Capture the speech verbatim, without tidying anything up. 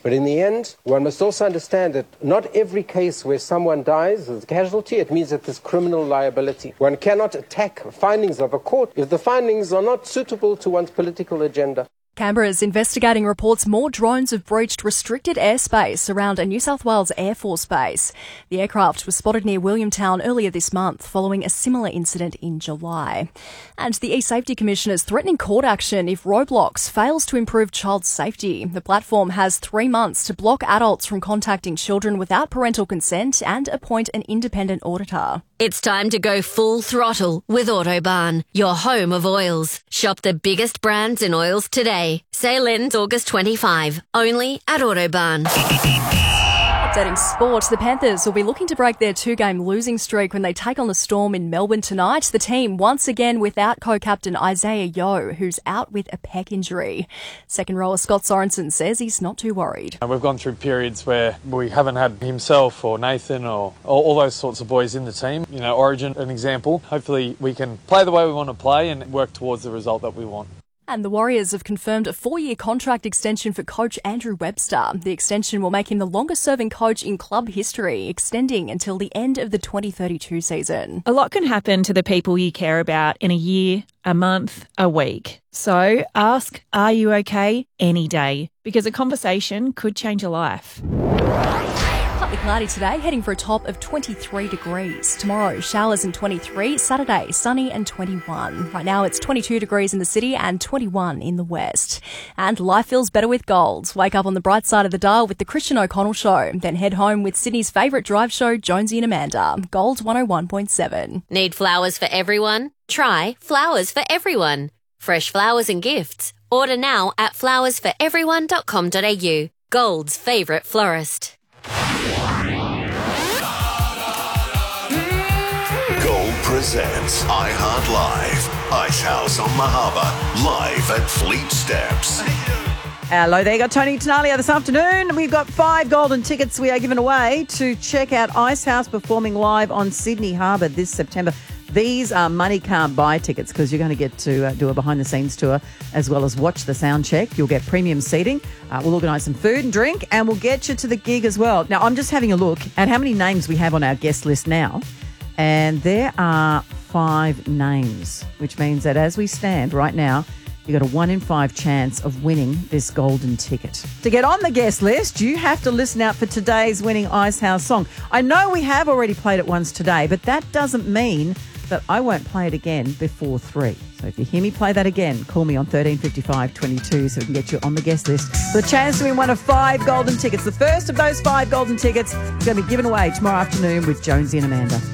But in the end, one must also understand that not every case where someone dies as a casualty, it means that there's criminal liability. One cannot attack findings of a court if the findings are not suitable to one's political agenda. Canberra's investigating reports more drones have breached restricted airspace around a New South Wales Air Force base. The aircraft was spotted near Williamtown earlier this month following a similar incident in July. And the eSafety Commissioner is threatening court action if Roblox fails to improve child safety. The platform has three months to block adults from contacting children without parental consent and appoint an independent auditor. It's time to go full throttle with Autobarn, your home of oils. Shop the biggest brands in oils today. Sale ends August twenty-fifth, only at Autobarn. Updating sport, the Panthers will be looking to break their two-game losing streak when they take on the Storm in Melbourne tonight. The team once again without co-captain Isaiah Yeo, who's out with a pec injury. Second rower Scott Sorensen says he's not too worried. We've gone through periods where we haven't had himself or Nathan or all, all those sorts of boys in the team. You know, Origin, an example. Hopefully we can play the way we want to play and work towards the result that we want. And the Warriors have confirmed a four-year contract extension for coach Andrew Webster. The extension will make him the longest-serving coach in club history, extending until the end of the twenty thirty-two season. A lot can happen to the people you care about in a year, a month, a week. So ask, are you okay, any day? Because a conversation could change your life. Partly cloudy today, heading for a top of twenty-three degrees. Tomorrow, showers and twenty-three. Saturday, sunny and twenty-one. Right now, it's twenty-two degrees in the city and twenty-one in the west. And life feels better with gold. Wake up on the bright side of the dial with the Christian O'Connell Show. Then head home with Sydney's favourite drive show, Jonesy and Amanda. Gold one oh one point seven. Need flowers for everyone? Try Flowers for Everyone. Fresh flowers and gifts. Order now at flowers for everyone dot com dot a u. Gold's favourite florist. Gold presents iHeart Live. Ice House on Mahaba, live at Fleet Steps. Hello there, you got Tony Tenalia this afternoon. We've got five golden tickets we are giving away to check out Ice House performing live on Sydney Harbour this September. These are money can't buy tickets because you're going to get to uh, do a behind-the-scenes tour as well as watch the sound check. You'll get premium seating. Uh, we'll organise some food and drink and we'll get you to the gig as well. Now, I'm just having a look at how many names we have on our guest list now. And there are five names, which means that as we stand right now, you've got a one in five chance of winning this golden ticket. To get on the guest list, you have to listen out for today's winning Ice House song. I know we have already played it once today, but that doesn't mean that I won't play it again before three. So if you hear me play that again, call me on thirteen fifty-five twenty-two so we can get you on the guest list for the chance to win one of five golden tickets. The first of those five golden tickets is going to be given away tomorrow afternoon with Jonesy and Amanda.